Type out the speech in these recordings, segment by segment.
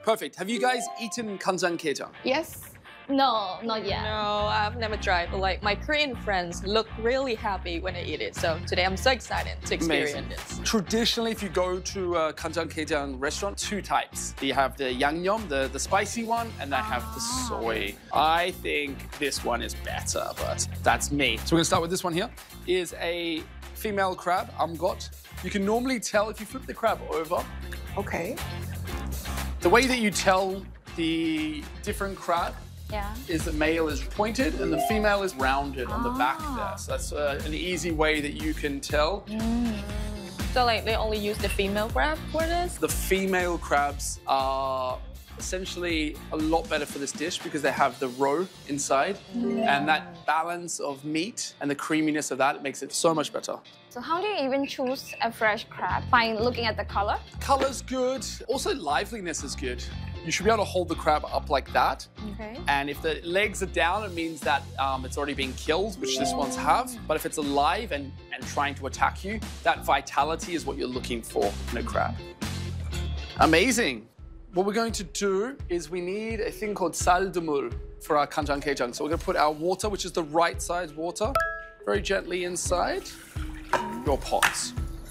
Perfect. Have you guys eaten kanjanggaejeong? Yes. No, not yet. No, I've never tried, but like my Korean friends look really happy when they eat it. So today I'm so excited to experience this. Traditionally, if you go to a kanjanggaejeong restaurant, two types. You have the yangnyeom, the spicy one, and they have the soy. I think this one is better, but that's me. So we're gonna start with this one here. Is a female crab, amgot. You can normally tell if you flip the crab over. Okay. The way that you tell the different crab Yeah. is the male is pointed and the female is rounded on the back there. So that's an easy way that you can tell. So like they only use the female crab for this? The female crabs are essentially a lot better for this dish because they have the roe inside and that balance of meat and the creaminess of that makes it so much better. So how do you even choose a fresh crab? By looking at the color? Color's good. Also, liveliness is good. You should be able to hold the crab up like that. Okay. And if the legs are down, it means that it's already been killed, which this ones have. But if it's alive and trying to attack you, that vitality is what you're looking for in a crab. Amazing. What we're going to do is we need a thing called saldumul for our kanjanggaejeong. So we're going to put our water, which is the right size water, very gently inside your pots.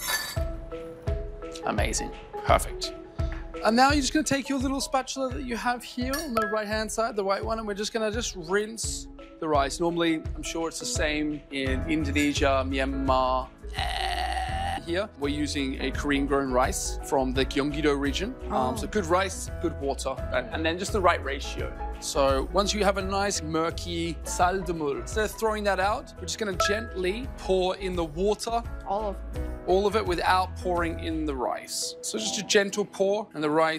Amazing. Perfect. And now you're just going to take your little spatula that you have here on the right-hand side, the white one, and we're just going to rinse the rice. Normally, I'm sure it's the same in Indonesia, Myanmar. Here, we're using a Korean-grown rice from the Gyeonggi-do region. So good rice, good water, and then just the right ratio. So once you have a nice murky saldumul, instead of throwing that out, we're just going to gently pour in the water. All of All of it without pouring in the rice. So just a gentle pour, and the rice